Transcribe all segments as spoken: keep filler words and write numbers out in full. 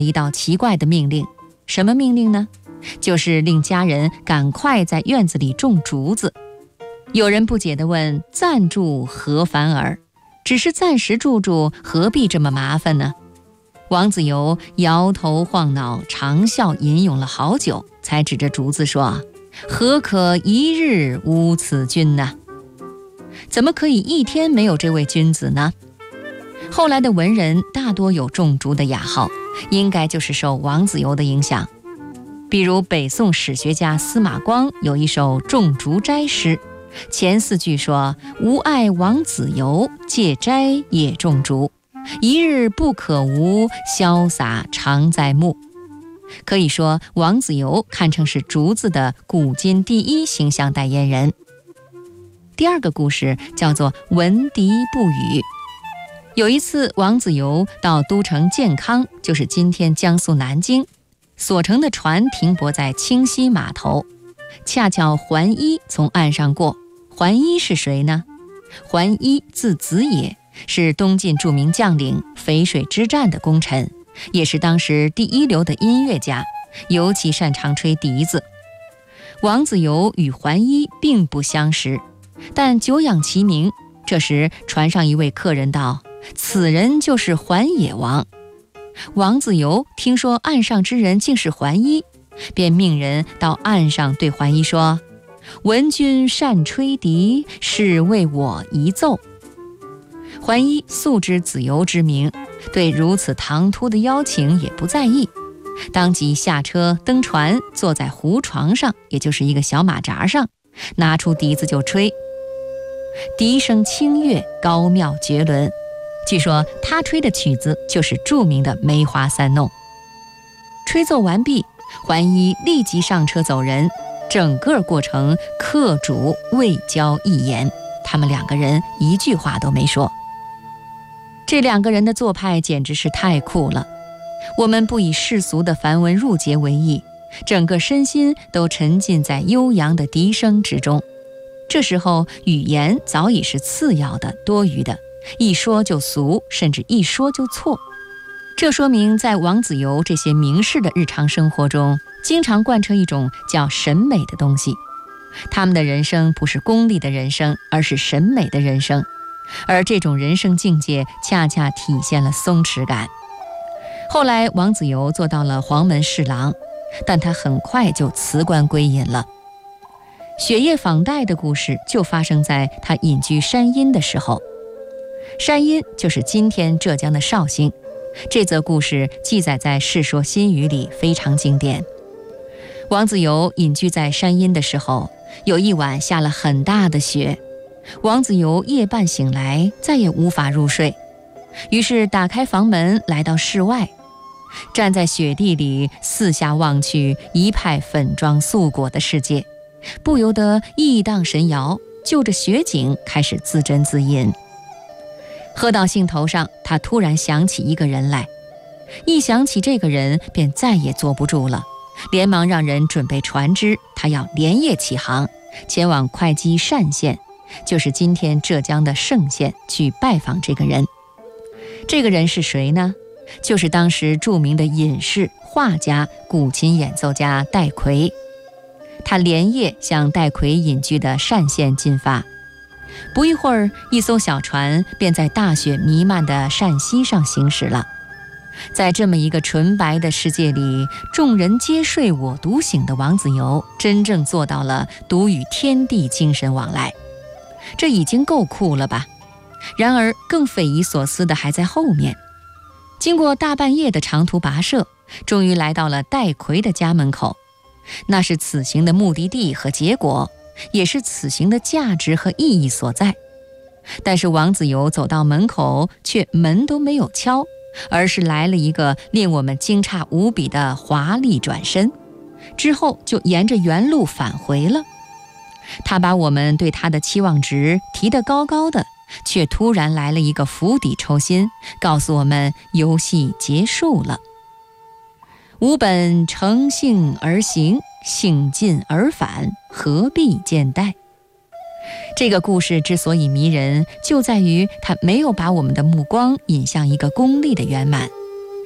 一道奇怪的命令。什么命令呢？就是令家人赶快在院子里种竹子。有人不解地问：暂住何烦儿？只是暂时住住，何必这么麻烦呢？王子猷摇头晃脑，长啸吟咏了好久，才指着竹子说：何可一日无此君呢？怎么可以一天没有这位君子呢？后来的文人大多有种竹的雅号，应该就是受王子猷的影响。比如北宋史学家司马光有一首种竹斋诗，前四句说：吾爱王子猷，借斋也种竹，一日不可无，潇洒常在目。可以说王子猷堪称是竹子的古今第一形象代言人。第二个故事叫做闻笛不语。有一次王子猷到都城建康，就是今天江苏南京，所乘的船停泊在清溪码头，恰巧桓伊从岸上过。桓伊是谁呢？桓伊字子野，是东晋著名将领淝水之战的功臣，也是当时第一流的音乐家，尤其擅长吹笛子。王子猷与桓伊并不相识，但久仰其名。这时船上一位客人道：此人就是桓野王。王子猷听说岸上之人竟是桓伊，便命人到岸上对桓伊说：闻君善吹笛，是为我一奏。桓伊素知子猷之名，对如此唐突的邀请也不在意，当即下车登船，坐在湖床上，也就是一个小马扎上，拿出笛子就吹。笛声清越，高妙绝伦。据说他吹的曲子就是著名的《梅花三弄》。吹奏完毕，桓伊立即上车走人，整个过程客主未交一言，他们两个人一句话都没说。这两个人的做派简直是太酷了。我们不以世俗的繁文缛节为意，整个身心都沉浸在悠扬的笛声之中。这时候语言早已是次要的、多余的，一说就俗，甚至一说就错。这说明在王子猷这些名士的日常生活中，经常贯彻一种叫审美的东西。他们的人生不是功利的人生，而是审美的人生，而这种人生境界恰恰体现了松弛感。后来王子猷做到了黄门侍郎，但他很快就辞官归隐了。雪夜访戴的故事就发生在他隐居山阴的时候。山阴就是今天浙江的绍兴，这则故事记载在《世说新语》里，非常经典。王子猷隐居在山阴的时候，有一晚下了很大的雪，王子猷夜半醒来，再也无法入睡，于是打开房门来到室外，站在雪地里四下望去，一派粉妆素裹的世界，不由得意荡神摇，就着雪景开始自斟自饮。喝到兴头上，他突然想起一个人来，一想起这个人便再也坐不住了，连忙让人准备船只，他要连夜起航，前往会稽单县，就是今天浙江的嵊县，去拜访这个人。这个人是谁呢？就是当时著名的隐士、画家、古琴演奏家戴逵。他连夜向戴逵隐居的单县进发。不一会儿，一艘小船便在大雪弥漫的单溪上行驶了。在这么一个纯白的世界里，众人皆睡我独醒的王子猷真正做到了独与天地精神往来，这已经够酷了吧？然而更匪夷所思的还在后面。经过大半夜的长途跋涉，终于来到了戴逵的家门口。那是此行的目的地和结果，也是此行的价值和意义所在。但是王子猷走到门口，却门都没有敲，而是来了一个令我们惊诧无比的华丽转身，之后就沿着原路返回了。他把我们对他的期望值提得高高的，却突然来了一个釜底抽薪，告诉我们游戏结束了。吾本乘兴而行，兴尽而返，何必见待？这个故事之所以迷人，就在于它没有把我们的目光引向一个功利的圆满，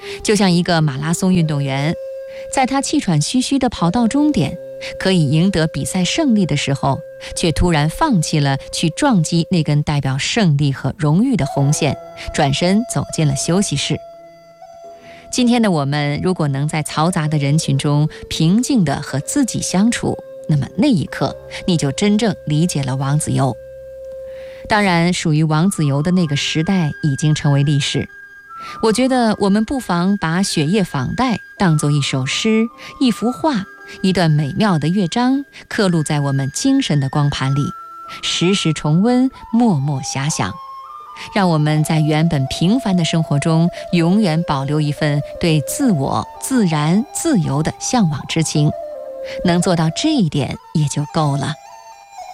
就像一个马拉松运动员，在他气喘吁吁地跑到终点，可以赢得比赛胜利的时候，却突然放弃了去撞击那根代表胜利和荣誉的红线，转身走进了休息室。今天的我们，如果能在嘈杂的人群中平静地和自己相处，那么那一刻你就真正理解了王子猷。当然，属于王子猷的那个时代已经成为历史。我觉得我们不妨把雪夜访戴当作一首诗、一幅画、一段美妙的乐章，刻录在我们精神的光盘里，时时重温，默默遐想，让我们在原本平凡的生活中永远保留一份对自我、自然、自由的向往之情。能做到这一点也就够了。